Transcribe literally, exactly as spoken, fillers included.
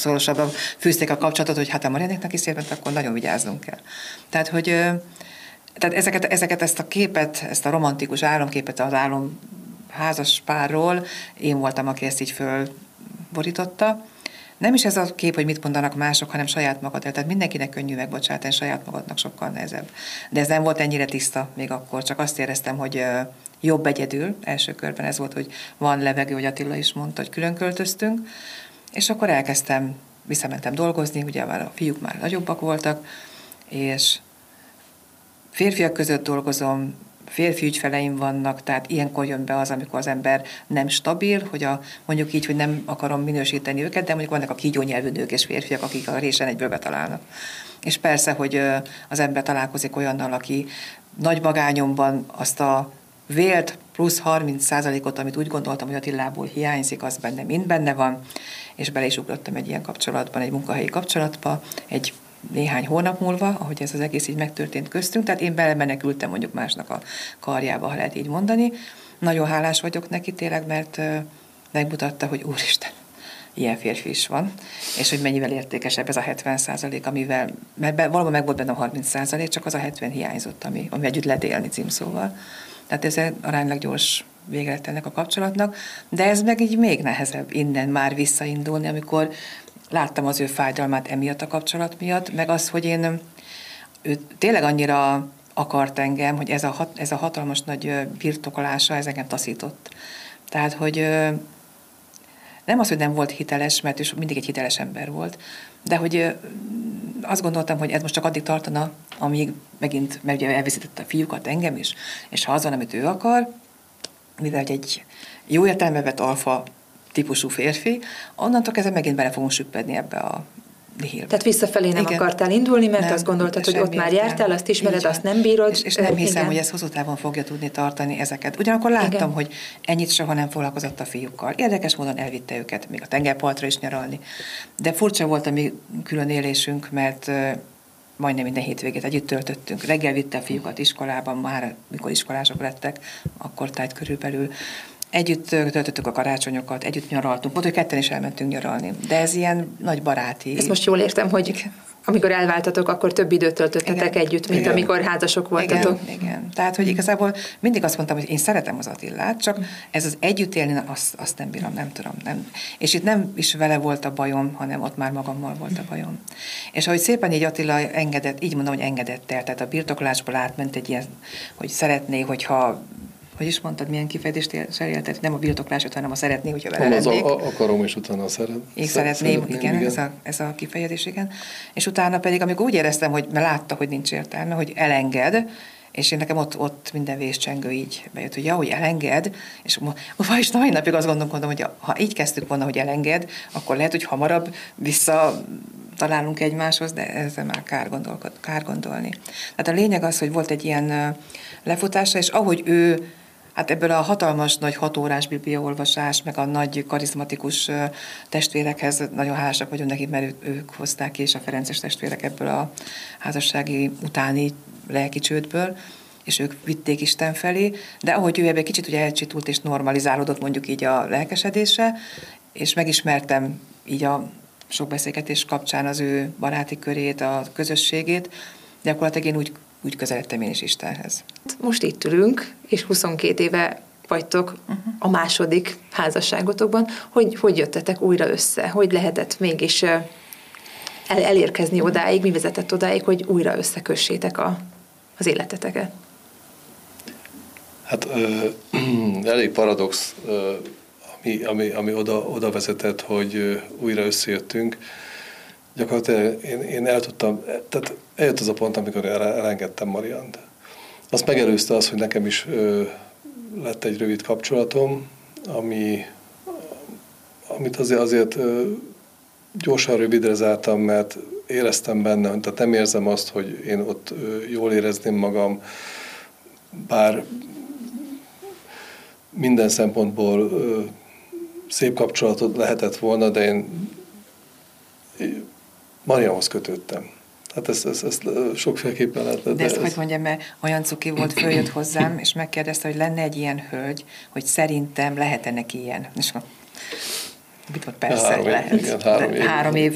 szorosabban fűzték a kapcsolatot, hogy hát a Mariannéknak is szép, akkor nagyon vigyáznunk kell. Tehát, hogy tehát ezeket, ezeket, ezt a képet, ezt a romantikus álomképet az álom házas párról én voltam, aki ezt így fölborította. Nem is ez a kép, hogy mit mondanak mások, hanem saját magadra. Tehát mindenkinek könnyű megbocsátani, saját magadnak sokkal nehezebb. De ez nem volt ennyire tiszta még akkor, csak azt éreztem, hogy jobb egyedül, első körben ez volt, hogy van levegő, hogy Attila is mondta, hogy külön költöztünk, és akkor elkezdtem, visszamentem dolgozni, ugye már a fiúk már nagyobbak voltak, és férfiak között dolgozom, férfi ügyfeleim vannak, tehát ilyenkor jön be az, amikor az ember nem stabil, hogy a, mondjuk így, hogy nem akarom minősíteni őket, de mondjuk vannak a kígyó nyelvű nők és férfiak, akik a résen egyből betalálnak. És persze, hogy az ember találkozik olyannal, aki nagy magányomban azt a vélt plusz harminc százalékot, amit úgy gondoltam, hogy Attilából hiányzik, az benne mind benne van, és bele is ugrottam egy ilyen kapcsolatban, egy munkahelyi kapcsolatba, egy néhány hónap múlva, ahogy ez az egész így megtörtént köztünk, tehát én belemenekültem mondjuk másnak a karjába, ha lehet így mondani. Nagyon hálás vagyok neki tényleg, mert megmutatta, hogy úristen, ilyen férfi is van, és hogy mennyivel értékesebb ez a hetven százalék, amivel, mert valóban meg volt benne a harminc százalék, csak az a hetven hiányzott, ami, ami együtt lehet élni címszóval. Tehát ez aránylag gyors vége lett ennek a kapcsolatnak, de ez meg így még nehezebb innen már visszaindulni, amikor láttam az ő fájdalmát emiatt a kapcsolat miatt, meg az, hogy én ő tényleg annyira akart engem, hogy ez a, hat, ez a hatalmas nagy birtokolása, ez engem taszított. Tehát, hogy nem az, hogy nem volt hiteles, mert ő mindig egy hiteles ember volt, de hogy azt gondoltam, hogy ez most csak addig tartana, amíg megint, mert ugye elveszítette a fiúkat, engem is, és ha az van, amit ő akar, mivel egy jó értelembe vett alfa típusú férfi, onnantól kezdve megint bele fogunk süppedni ebbe a nihilbe. Tehát visszafelé nem igen. akartál indulni, mert nem, azt gondoltad, hogy ott már jártál, azt ismered, azt nem bírod. És, és nem hiszem, igen. hogy ez hosszú távon fogja tudni tartani ezeket. Ugyanakkor láttam, igen. hogy ennyit soha nem foglalkozott a fiúkkal. Érdekes módon elvitte őket, még a tengerpartra is nyaralni. De furcsa volt a mi külön élésünk, mert majdnem minden hétvégét együtt töltöttünk. Reggel vitte a fiúkat iskolában, már mikor iskolások lettek, akkor tájt körülbelül. Együtt töltöttük a karácsonyokat, együtt nyaraltunk. Pont, hogy ketten is elmentünk nyaralni. De ez ilyen nagy baráti. Ezt most jól értem, hogy igen. amikor elváltatok, akkor több időt töltöttetek igen. együtt, mint igen. amikor házasok voltatok. Igen, igen. Tehát, hogy igazából mindig azt mondtam, hogy én szeretem az Attilát, csak ez az együtt élni, azt, azt nem bírom, nem tudom. Nem. És itt nem is vele volt a bajom, hanem ott már magammal volt a bajom. És ahogy szépen így Attila engedett, így mondom, hogy engedett el, tehát a birtoklásból átment egy ilyen, hogy szeretné, hogyha hogy is mondtad, milyen kifejezést cserélted? Nem a birtoklásot, hanem a szeretné, hogyha vele lennék. Az a, akarom, és utána a szeret, Én szeretném, szeretném igen, igen. Ez, a, ez a kifejezés, igen. És utána pedig, amikor úgy éreztem, hogy mert látta, hogy nincs értelme, hogy elenged, és én nekem ott, ott minden vészcsengő így bejött, hogy ja, hogy elenged, és vagyis mai napig azt gondolkodom, hogy ha így kezdtük volna, hogy elenged, akkor lehet, hogy hamarabb vissza találunk egymáshoz, de ezzel már kár, kár gondolni. Tehát a lényeg az, hogy volt egy ilyen lefutása, és ahogy ő hát ebből a hatalmas, nagy hatórás bibliaolvasás, meg a nagy karizmatikus testvérekhez nagyon hálásak vagyunk nekik, mert ők, ők hozták ki, és a ferences testvérek ebből a házassági utáni lelki csődből, és ők vitték Isten felé, de ahogy ő ebben kicsit ugye elcsitult és normalizálódott mondjuk így a lelkesedése, és megismertem így a sok beszélgetés kapcsán az ő baráti körét, a közösségét, gyakorlatilag én úgy úgy közeledtem én is Istenhez. Most itt ülünk, és huszonkét éve vagytok uh-huh. a második házasságotokban. Hogy, hogy jöttetek újra össze? Hogy lehetett mégis el, elérkezni odáig? Mi vezetett odáig, hogy újra összekössétek a, az életeteket? Hát ö, elég paradox, ö, ami, ami, ami oda, oda vezetett, hogy ö, újra összejöttünk. Gyakorlatilag én, én el tudtam, tehát eljött az a pont, amikor elengedtem Mariant. Azt megelőzte az, hogy nekem is ö, lett egy rövid kapcsolatom, ami, amit azért, azért ö, gyorsan rövidre zártam, mert éreztem benne, tehát nem érzem azt, hogy én ott ö, jól érezném magam, bár minden szempontból ö, szép kapcsolatot lehetett volna, de én Marianhoz kötődtem. Hát ezt, ezt, ezt sokféleképpen lehet. De, de ezt, ez... hogy mondjam, mert olyan cuki volt, följött hozzám, és megkérdezte, hogy lenne egy ilyen hölgy, hogy szerintem lehet-e neki ilyen. És mit volt, persze, három lehet. Év, igen, három, év. három év